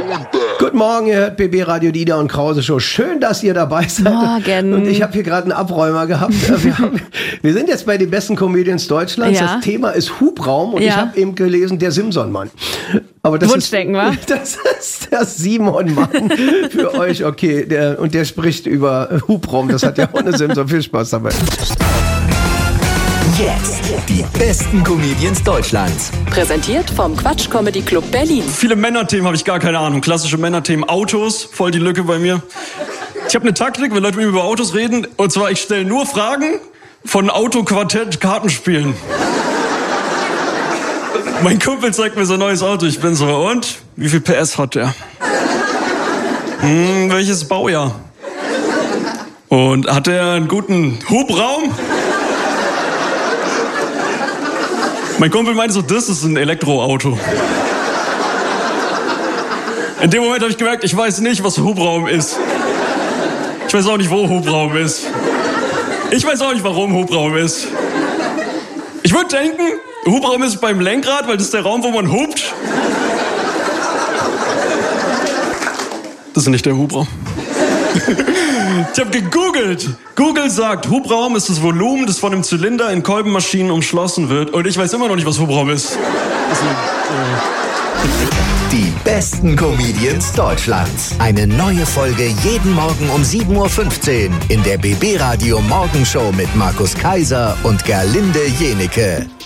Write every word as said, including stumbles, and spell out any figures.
Guten Morgen, ihr hört B B Radio Dieter und Krause Show. Schön, dass ihr dabei seid. Morgen. Und ich habe hier gerade einen Abräumer gehabt. Wir, haben, wir sind jetzt bei den besten Comedians Deutschlands. Ja. Das Thema ist Hubraum und Ja. ich habe eben gelesen, der Simson-Mann. Aber das Wunschdenken, wa? ist, das ist der Simon-Mann für euch. Okay, der, und der spricht über Hubraum. Das hat ja auch eine Simson. Viel Spaß dabei. Jetzt die besten Comedians Deutschlands. Präsentiert vom Quatsch Comedy Club Berlin. Viele Männerthemen habe ich gar keine Ahnung. Klassische Männerthemen. Autos, voll die Lücke bei mir. Ich habe eine Taktik, wenn Leute mit mir über Autos reden. Und zwar, ich stelle nur Fragen von Autoquartett-Kartenspielen. Mein Kumpel zeigt mir so ein neues Auto. Ich bin so, und? Wie viel P S hat der? Hm, welches Baujahr? Und hat der einen guten Hubraum? Mein Kumpel meinte so, das ist ein Elektroauto. In dem Moment habe ich gemerkt, ich weiß nicht, was Hubraum ist. Ich weiß auch nicht, wo Hubraum ist. Ich weiß auch nicht, warum Hubraum ist. Ich würde denken, Hubraum ist beim Lenkrad, weil das ist der Raum, wo man hupt. Das ist nicht der Hubraum. Ich habe gegoogelt. Google sagt, Hubraum ist das Volumen, das von einem Zylinder in Kolbenmaschinen umschlossen wird. Und ich weiß immer noch nicht, was Hubraum ist. Also, äh. Die besten Comedians Deutschlands. Eine neue Folge jeden Morgen um sieben Uhr fünfzehn in der B B Radio Morgenshow mit Markus Kaiser und Gerlinde Jenecke.